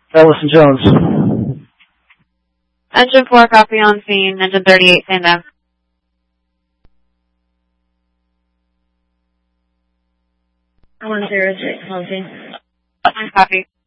Ellison Jones. Engine 4, copy on scene. Engine 38, stand down. 106, copy. Copy.